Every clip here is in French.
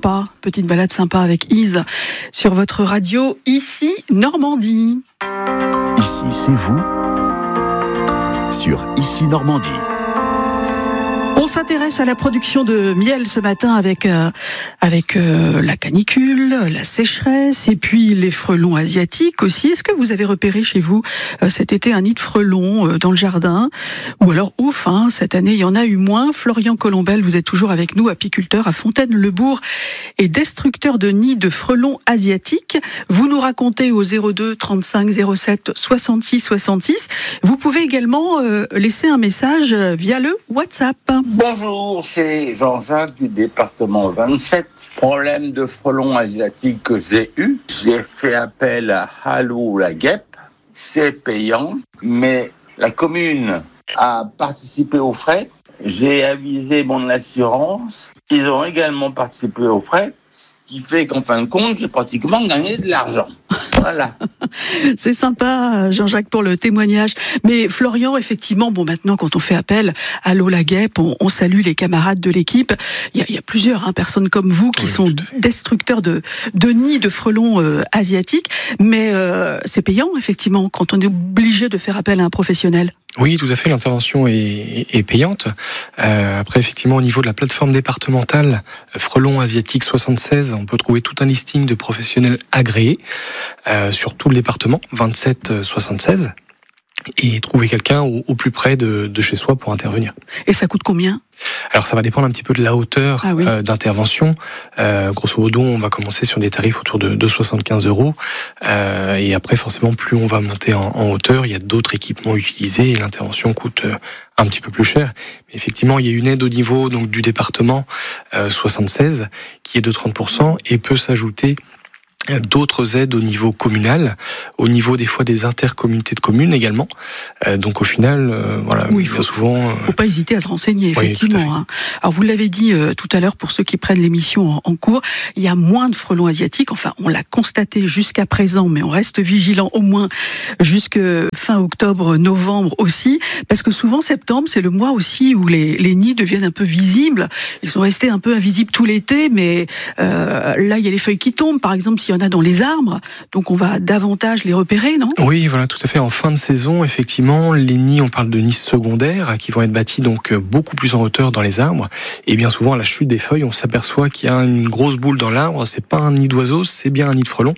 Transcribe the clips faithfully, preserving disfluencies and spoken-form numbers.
sympa, petite balade sympa avec Ise sur votre radio, ici Normandie. Ici, c'est vous, sur Ici Normandie. On s'intéresse à la production de miel ce matin avec euh, avec euh, la canicule, la sécheresse et puis les frelons asiatiques aussi. Est-ce que vous avez repéré chez vous euh, cet été un nid de frelons euh, dans le jardin? Ou alors ouf, hein, cette année il y en a eu moins. Florian Colombel, vous êtes toujours avec nous, apiculteur à Fontaine-le-Bourg et destructeur de nids de frelons asiatiques. Vous nous racontez au zéro deux trente-cinq zéro sept soixante-six soixante-six. Vous pouvez également euh, laisser un message via le WhatsApp. Bonjour, c'est Jean-Jacques du département vingt-sept. Problème de frelons asiatiques que j'ai eu. J'ai fait appel à Halo la guêpe. C'est payant, mais la commune a participé aux frais. J'ai avisé mon assurance. Ils ont également participé aux frais, ce qui fait qu'en fin de compte, j'ai pratiquement gagné de l'argent. Voilà. C'est sympa, Jean-Jacques, pour le témoignage. Mais Florian, effectivement, bon, maintenant, quand on fait appel à l'eau la guêpe, on, on salue les camarades de l'équipe. Il y a, il y a plusieurs hein, personnes comme vous qui oui, sont destructeurs de, de nids de frelons euh, asiatiques. Mais euh, c'est payant, effectivement, quand on est obligé de faire appel à un professionnel. Oui, tout à fait, l'intervention est, est payante. Euh, après, effectivement, au niveau de la plateforme départementale Frelons Asiatiques soixante-seize, on peut trouver tout un listing de professionnels agréés euh, sur tout le département, vingt-sept soixante-seize, et trouver quelqu'un au, au plus près de, de chez soi pour intervenir. Et ça coûte combien ? Alors ça va dépendre un petit peu de la hauteur ah oui. euh, d'intervention. Euh, grosso modo, on va commencer sur des tarifs autour de, de soixante-quinze euros. Euh, et après, forcément, plus on va monter en, en hauteur, il y a d'autres équipements utilisés et l'intervention coûte euh, un petit peu plus cher. Mais effectivement, il y a une aide au niveau donc du département euh, soixante-seize qui est de trente pour cent et peut s'ajouter d'autres aides au niveau communal, au niveau des fois des intercommunautés de communes également. Euh, donc au final, euh, voilà, oui, il faut souvent. Euh... faut pas hésiter à se renseigner, effectivement. Oui, hein. Alors vous l'avez dit euh, tout à l'heure pour ceux qui prennent l'émission en, en cours, il y a moins de frelons asiatiques. Enfin, on l'a constaté jusqu'à présent, mais on reste vigilant au moins jusque fin octobre, novembre aussi, parce que souvent septembre c'est le mois aussi où les, les nids deviennent un peu visibles. Ils sont restés un peu invisibles tout l'été, mais euh, là il y a les feuilles qui tombent, par exemple s'il y en a dans les arbres, donc on va davantage les repérer, non ? Oui, voilà, tout à fait. En fin de saison, effectivement, les nids, on parle de nids secondaires qui vont être bâtis donc beaucoup plus en hauteur dans les arbres. Et bien souvent, à la chute des feuilles, on s'aperçoit qu'il y a une grosse boule dans l'arbre. C'est pas un nid d'oiseau, c'est bien un nid de frelon.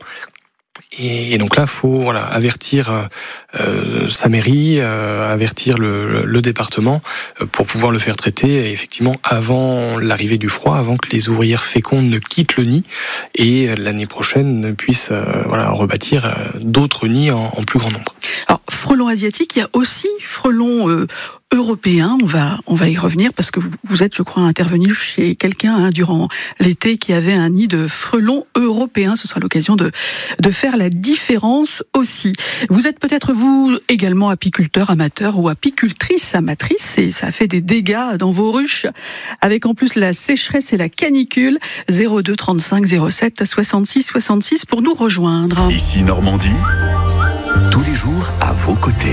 Et donc là, faut voilà avertir euh, sa mairie, euh, avertir le, le département euh, pour pouvoir le faire traiter. Et effectivement, avant l'arrivée du froid, avant que les ouvrières fécondes ne quittent le nid et euh, l'année prochaine ne puissent euh, voilà rebâtir euh, d'autres nids en, en plus grand nombre. Alors, frelons asiatiques, il y a aussi frelons euh, européens. On va, on va y revenir parce que vous, vous êtes, je crois, intervenu chez quelqu'un hein, durant l'été qui avait un nid de frelons européens. Ce sera l'occasion de, de faire la différence aussi. Vous êtes peut-être vous également apiculteur amateur ou apicultrice amatrice et ça a fait des dégâts dans vos ruches avec en plus la sécheresse et la canicule. zéro deux trente-cinq zéro sept soixante-six soixante-six pour nous rejoindre. Ici Normandie, tous les jours à vos côtés.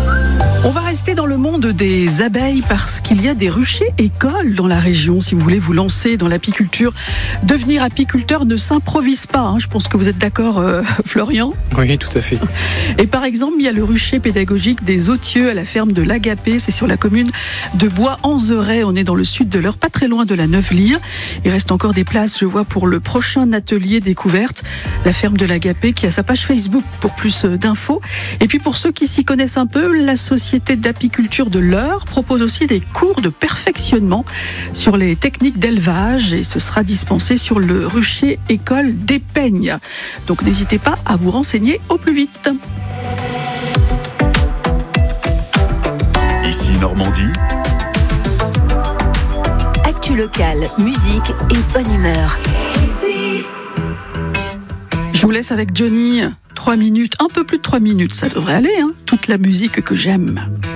On va rester dans le monde des abeilles parce qu'il y a des ruchers écoles dans la région. Si vous voulez vous lancer dans l'apiculture, devenir apiculteur ne s'improvise pas. Hein. Je pense que vous êtes d'accord, euh, Florian ? Oui, tout à fait. Et par exemple, il y a le rucher pédagogique des Autieux à la ferme de l'Agapé. C'est sur la commune de Bois-en-Zeray. On est dans le sud de l'Eure, pas très loin de la Neuve-Lyre. Il reste encore des places, je vois, pour le prochain atelier découverte. La ferme de l'Agapé qui a sa page Facebook pour plus d'infos. Et puis pour ceux qui s'y connaissent un peu, la société d'apiculture de l'Eure propose aussi des cours de perfectionnement sur les techniques d'élevage et ce sera dispensé sur le rucher école des Peignes. Donc n'hésitez pas à vous renseigner au plus vite. Ici Normandie. Actu locale, musique et bonne humeur. Je vous laisse avec Johnny. Trois minutes, un peu plus de trois minutes, ça devrait aller, hein. Toute la musique que j'aime.